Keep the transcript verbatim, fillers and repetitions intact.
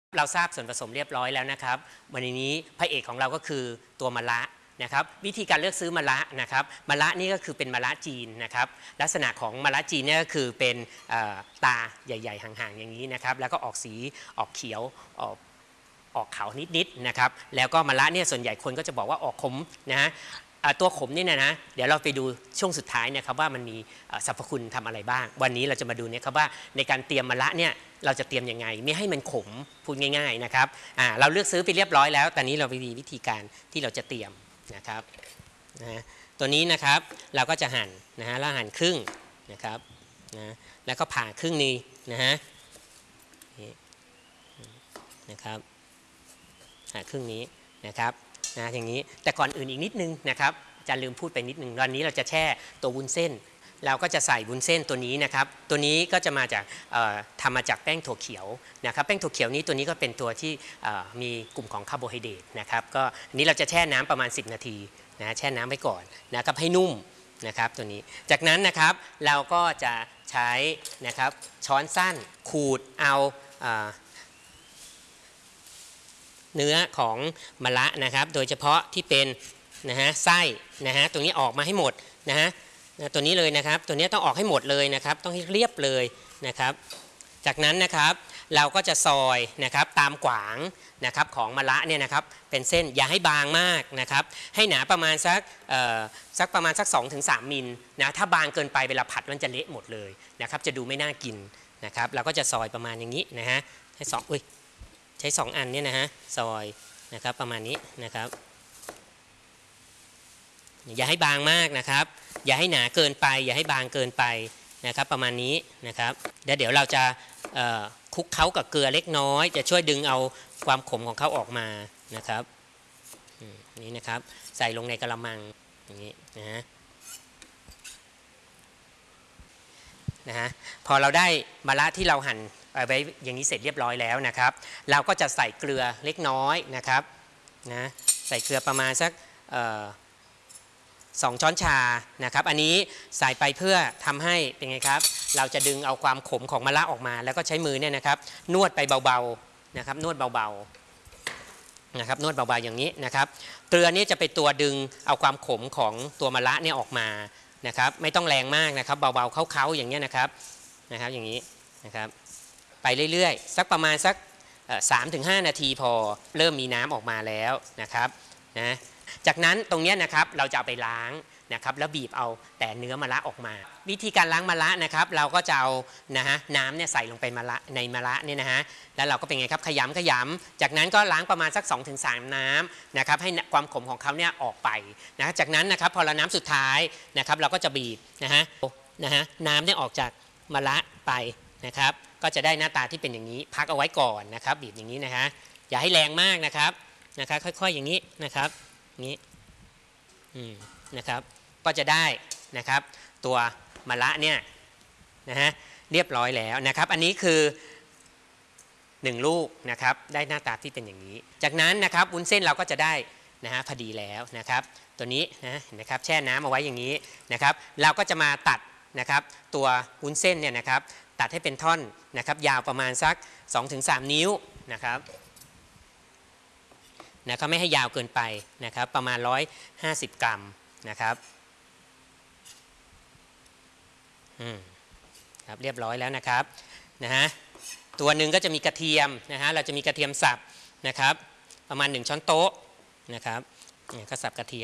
เราทราบส่วนผสมเรียบร้อยแล้วนะครับวันนี้พระเอกของเราก็คือตัวมะระนะครับวิธีการเลือกซื้อมะระนะครับมะระนี่ก็คือเป็นมะระจีนนะครับลักษณะของมะระจีนเนี่ยก็คือเป็นตาใหญ่ๆห่างๆอย่างนี้นะครับแล้วก็ออกสีออกเขียวออกออกขาวนิดๆนะครับแล้วก็มะระเนี่ยส่วนใหญ่คนก็จะบอกว่าออกขมนะฮะตัวขมนี่นะนะเดี๋ยวเราไปดูช่วงสุดท้ายนะครับว่ามันมีสรรพคุณทำอะไรบ้างวันนี้เราจะมาดูเนี่ยครับว่าในการเตรียมมะระเนี่ยเราจะเตรียมยังไงไม่ให้มันขมพูดง่ายๆนะครับเราเลือกซื้อไปเรียบร้อยแล้วตอนนี้เราไปมีวิธีการที่เราจะเตรียมนะครับนะตัวนี้นะครับเราก็จะหั่นนะฮะแล้วหั่นครึ่งนะครับนะแล้วก็ผ่าครึ่งนี้นะฮะนะครับผ่าครึ่งนี้นะครับนะอย่างนี้แต่ก่อนอื่นอีกนิดนึงนะครับจะลืมพูดไปนิดนึงวันนี้เราจะแช่ตัววุ้นเส้นเราก็จะใส่วุ้นเส้นตัวนี้นะครับตัวนี้ก็จะมาจากทำมาจากแป้งถั่วเขียวนะครับแป้งถั่วเขียวนี้ตัวนี้ก็เป็นตัวที่มีกลุ่มของคาร์โบไฮเดรตนะครับก็อันนี้เราจะแช่น้ำประมาณสิบนาทีนะแช่น้ำไว้ก่อนนะครับให้นุ่มนะครับตัวนี้จากนั้นนะครับเราก็จะใช้นะครับช้อนสั้นขูดเอาเนื้อของมะระนะครับโดยเฉพาะที่เป็นนะฮะไส้นะฮะตรงนี้ออกมาให้หมดนะฮะตัวนี้เลยนะครับตัวนี้ต้องออกให้หมดเลยนะครับต้องให้เรียบเลยนะครับจากนั้นนะครับเราก็จะซอยนะครับตามขวางนะครับของมะระเนี่ยนะครับเป็นเส้นอย่าให้บางมากนะครับให้หนาประมาณสักสักประมาณสัก สองถึงสาม มิลนะถ้าบางเกินไปเวลาผัดมันจะเละหมดเลยนะครับจะดูไม่น่ากินนะครับเราก็จะซอยประมาณอย่างนี้นะฮะให้สองอุ้ยใช้สองอันเนี่ยนะฮะซอยนะครับประมาณนี้นะครับอย่าให้บางมากนะครับอย่าให้หนาเกินไปอย่าให้บางเกินไปนะครับประมาณนี้นะครับแล้วเดี๋ยวเราจะคลุกเคล้ากับเกลือเล็กน้อยจะช่วยดึงเอาความขมของเขาออกมานะครับนี่นะครับใส่ลงในกระมังอย่างนี้นะฮะนะฮะพอเราได้มะระที่เราหั่นไว้อย่างนี้เสร็จเรียบร้อยแล้วนะครับเราก็จะใส่เกลือเล็กน้อยนะครับนะใส่เกลือประมาณสักสองช้อนชานะครับอันนี้ใส่ไปเพื่อทำให้เป็นไงครับเราจะดึงเอาความขมของมะระออกมาแล้วก็ใช้มือเนี่ยนะครับนวดไปเบาๆนะครับนวดเบาๆนะครับนวดเบาๆอย่างนี้นะครับเกลือนี้จะเป็นตัวดึงเอาความขมของตัวมะระเนี่ยออกมานะครับไม่ต้องแรงมากนะครับเบาๆเค้าๆอย่างนี้นะครับนะครับอย่างนี้นะครับไปเรื่อยๆสักประมาณสัก สามถึงห้า นาทีพอเริ่มมีน้ำออกมาแล้วนะครับนะจากนั้นตรงนี้นะครับเราจะเอาไปล้างนะครับแล้วบีบเอาแต่เนื้อมะระออกมาวิธีการล้างมะระนะครับเราก็จะเอานะฮะน้ำเนี่ยใส่ลงไปมะระในมะระเนี่ยนะฮะแล้วเราก็เป็นไงครับขยำขยำจากนั้นก็ล้างประมาณสัก สองถึงสาม น้ำนะครับให้ความขมของเขาเนี่ยออกไปนะจากนั้นนะครับพอเราน้ำสุดท้ายนะครับเราก็จะบีบนะฮะนะฮะน้ำเนี่ยออกจากมะระไปนะครับก็จะได้หน้าตาที่เป็นอย่างนี้พักเอาไว้ก่อนนะครับบีบอย่างนี้นะฮะอย่าให้แรงมากนะครับนะครับค่อยๆอย่างนี้นะครับนี้นะครับก็จะได้นะครับตัวมะระเนี่ยนะฮะเรียบร้อยแล้วนะครับอันนี้คือหนึ่งลูกนะครับได้หน้าตาที่เป็นอย่างนี้จากนั้นนะครับวุ้นเส้นเราก็จะได้นะฮะพอดีแล้วนะครับตัวนี้นะนะครับแช่น้ำเอาไว้อย่างนี้นะครับเราก็จะมาตัดนะครับตัววุ้นเส้นเนี่ยนะครับตัดให้เป็นท่อนนะครับยาวประมาณสัก สองถึงสาม นิ้วนะครับนะครับไม่ให้ยาวเกินไปนะครับประมาณหนึ่งร้อยห้าสิบกรัมนะครับอืมครับเรียบร้อยแล้วนะครับนะฮะตัวหนึ่งก็จะมีกระเทียมนะฮะเราจะมีกระเทียมสับนะครับประมาณหนึ่งช้อนโต๊ะนะครับเนี่ยก็สับกระเทียม